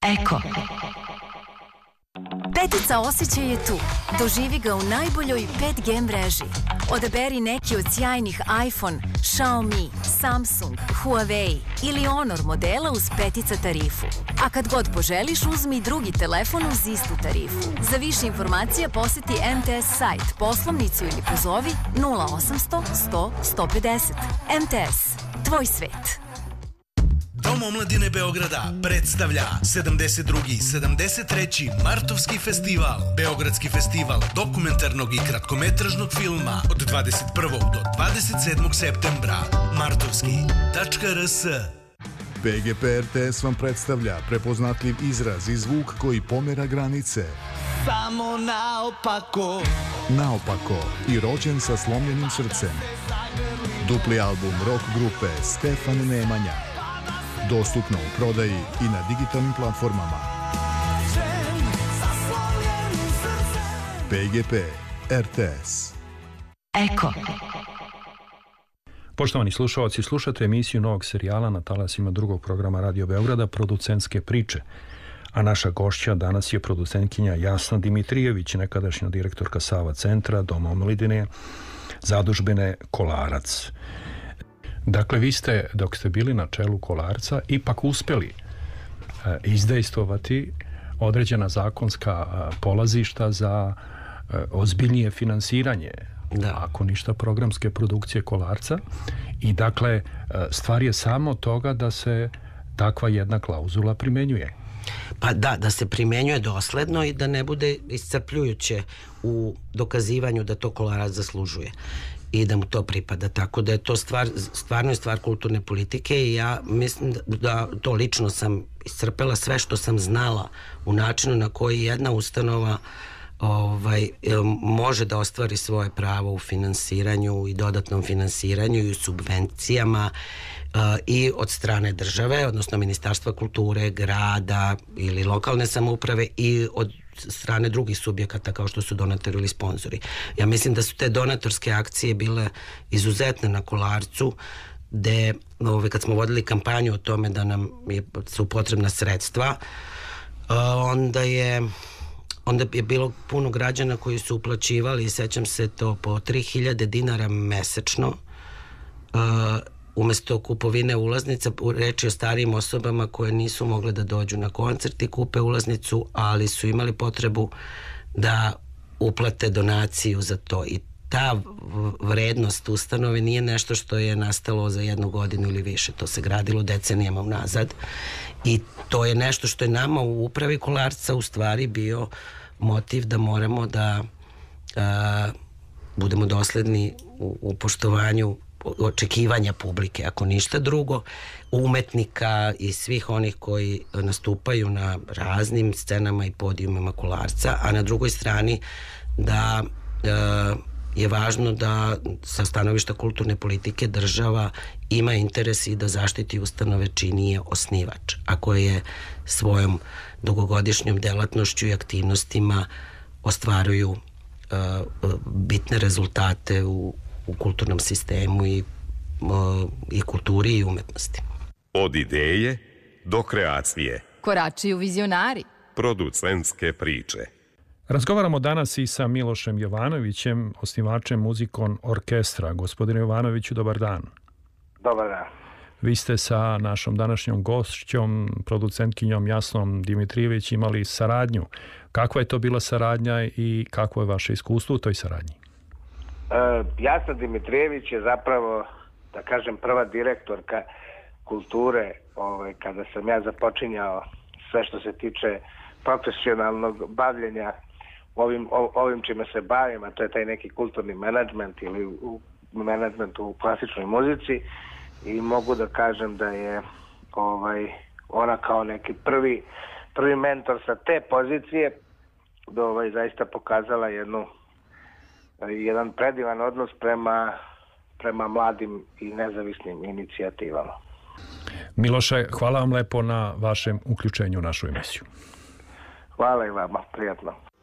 Eko. Petica osjećaj je tu. Doživi ga u najboljoj 5G mreži. Odaberi neki od sjajnih iPhone, Xiaomi, Samsung, Huawei ili Honor modela uz petica tarifu. A kad god poželiš, uzmi drugi telefon uz istu tarifu. Za više informacija posjeti MTS sajt, poslovnicu ili pozovi 0800 100 150. MTS. Tvoj svet. Dom omladine Beograda predstavlja 72. i 73. Martovski festival. Beogradski festival dokumentarnog i kratkometražnog filma od 21. do 27. septembra. Martovski.rs. PGP RTS vam predstavlja prepoznatljiv izraz i zvuk koji pomera granice. Samo naopako. Naopako i rođen sa slomljenim srcem. Dupli album rock grupe Stefan Nemanja. Dostupno u prodaji i na digitalnim platformama. PGP RTS. Eko. Poštovani slušalci, slušate emisiju novog serijala na talasima drugog programa Radio Beograda Producentske priče. A naša gošća danas je producentkinja Jasna Dimitrijević, nekadašnja direktorka Sava centra, Doma omladine, zadužbine Kolarac. Dakle, vi ste, dok ste bili na čelu Kolarca, ipak uspjeli izdejstvovati određena zakonska polazišta za ozbiljnije finansiranje, ako ništa, programske produkcije Kolarca. I dakle, stvar je samo toga da se takva jedna klauzula primenjuje. Pa da se primenjuje dosledno i da ne bude iscrpljujuće u dokazivanju da to Kolarac zaslužuje i da mu to pripada. Tako da je to stvarno je stvar kulturne politike i ja mislim da to lično sam iscrpela sve što sam znala u načinu na koji jedna ustanova može da ostvari svoje pravo u finansiranju i dodatnom finansiranju i u subvencijama i od strane države, odnosno Ministarstva kulture, grada ili lokalne samouprave i od strane drugih subjekata kao što su donatori ili sponzori. Ja mislim da su te donatorske akcije bile izuzetne na Kolarcu, gde kad smo vodili kampanju o tome da nam su potrebna sredstva, onda je bilo puno građana koji su uplaćivali, sećam se to, po 3000 dinara mesečno, umesto kupovine ulaznica. Reč je o starijim osobama koje nisu mogle da dođu na koncert i kupe ulaznicu, ali su imali potrebu da uplate donaciju za to. I ta vrednost ustanove nije nešto što je nastalo za 1 godinu ili više. To se gradilo decenijama unazad i to je nešto što je nama u upravi Kolarca u stvari bio motiv da moramo da budemo dosledni u poštovanju očekivanja publike, ako ništa drugo, umetnika i svih onih koji nastupaju na raznim scenama i podijumima Kolarca, a na drugoj strani da je važno da sa stanovišta kulturne politike država ima interes i da zaštiti ustanove čiji nije osnivač, a koje je svojom dugogodišnjom delatnošću i aktivnostima ostvaruju bitne rezultate u kulturnom sistemu i kulturi i umetnosti. Od ideje do kreacije. Koračuju vizionari. Producentske priče. Razgovaramo danas i sa Milošem Jovanovićem, osnivačem Muzikon orkestra. Gospodine Jovanoviću, dobar dan. Dobar dan. Vi ste sa našom današnjom gošćom, producentkinjom Jasnom Dimitrijević, imali saradnju. Kakva je to bila saradnja i kakvo je vaše iskustvo u toj saradnji? Jasna Dimitrijević je zapravo, da kažem, prva direktorka kulture kada sam ja započinjao sve što se tiče profesionalnog bavljenja ovim čime se bavim, a to je taj neki kulturni menadžment ili menadžment u klasičnoj muzici, i mogu da kažem da je ona kao neki prvi mentor sa te pozicije zaista pokazala jedan predivan odnos prema mladim i nezavisnim inicijativama. Miloše, hvala vam lepo na vašem uključenju u našu emisiju. Hvala i vama, prijatno.